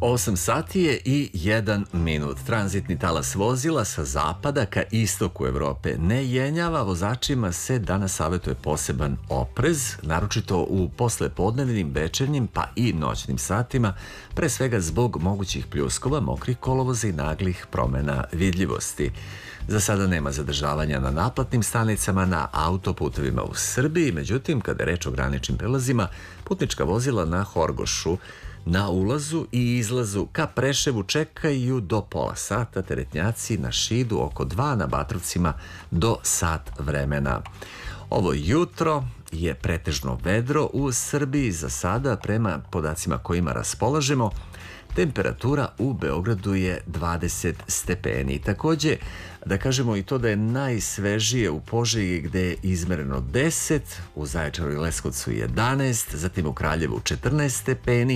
8 sati je i 1 minut. Tranzitni talas vozila sa zapada ka istoku Evrope ne jenjava, vozačima se danas savjetuje poseban oprez, naročito u poslepodnevnim, večernjim pa i noćnim satima, pre svega zbog mogućih pljuskova, mokrih kolovoza i naglih promjena vidljivosti. Za sada nema zadržavanja na naplatnim stanicama na autoputovima u Srbiji, međutim, kada je reč o graničnim prelazima, putnička vozila na Horgošu na ulazu i izlazu ka Preševu čekaju do pola sata, teretnjaci na Šidu oko 2, na Batrovcima do sat vremena. Ovo jutro je pretežno vedro u Srbiji za sada, prema podacima kojima raspolažemo. Temperatura u Beogradu je 20 stepeni. Takođe, da kažemo i to da je najsvežije u Požegi gde je izmereno 10, u Zaječaru i Leskovcu 11, zatim u Kraljevu 14 stepeni,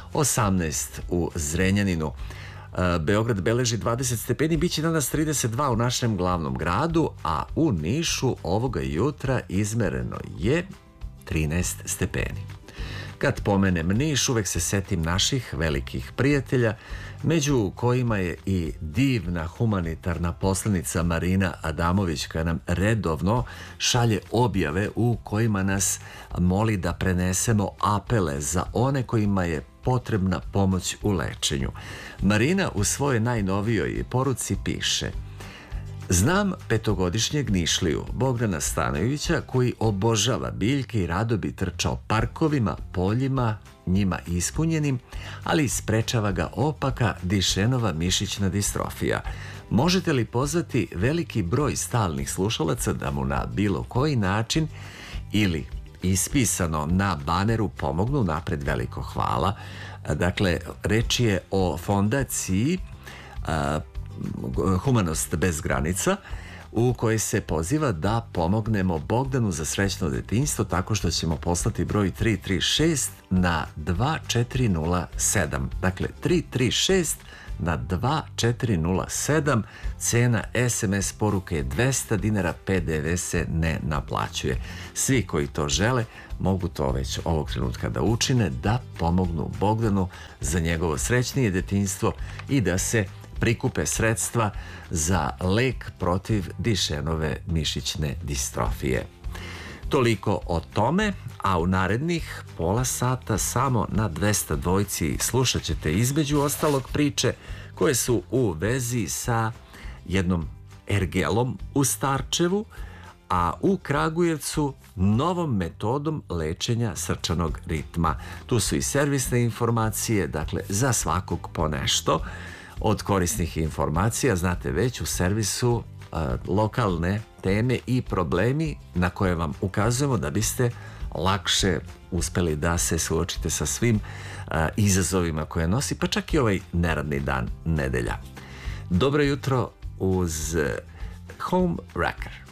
18 u Zrenjaninu. Beograd beleži 20 stepeni, bit će danas 32 u našem glavnom gradu, a u Nišu ovoga jutra izmereno je 13 stepeni. Kad pomenem Niš, uvek se setim naših velikih prijatelja, među kojima je i divna humanitarna poslanica Marina Adamović, koja nam redovno šalje objave u kojima nas moli da prenesemo apele za one kojima je potrebna pomoć u lečenju. Marina u svojoj najnovijoj poruci piše: znam 5-godišnjeg Nišliju Bogdana Stanojevića koji obožava biljke i rado bi trčao parkovima, poljima, njima ispunjenim, ali sprečava ga opaka Dišenova mišićna distrofija. Možete li pozvati veliki broj stalnih slušalaca da mu na bilo koji način ili ispisano na baneru pomognu? Napred veliko hvala. Dakle, reč je o fondaciji Humanost bez granica, u kojoj se poziva da pomognemo Bogdanu za srećno detinjstvo tako što ćemo poslati broj 336 na 2407. Dakle, 336 na 2407. Cena SMS poruke je 200 dinara, PDV se ne naplaćuje. Svi koji to žele mogu to već ovog trenutka da učine, da pomognu Bogdanu za njegovo srećnije detinjstvo i da se prikupe sredstva za lek protiv Dišenove mišićne distrofije. Toliko o tome, a u narednih pola sata samo na 202 slušat ćete između ostalog priče koje su u vezi sa jednom ergelom u Starčevu, a u Kragujevcu novom metodom lečenja srčanog ritma. Tu su i servisne informacije, dakle za svakog po nešto. Od korisnih informacija, znate već, u servisu lokalne teme i problemi na koje vam ukazujemo da biste lakše uspeli da se suočite sa svim izazovima koje nosi, pa čak i ovaj neradni dan, nedelja. Dobro jutro uz Home Wrecker.